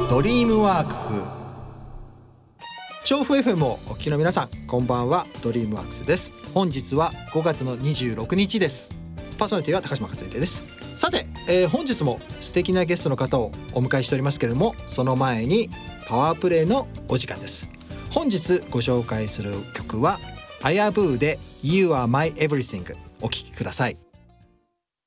ドリームワークス。調布 FM をお聞きの皆さん、こんばんは。ドリームワークスです。本日は5月の26日です。パーソナリティは高島克之です。さて、本日も素敵なゲストの方をお迎えしておりますけれども、その前にパワープレイのお時間です。本日ご紹介する曲はアヤブーで You are my everything。 お聴きください。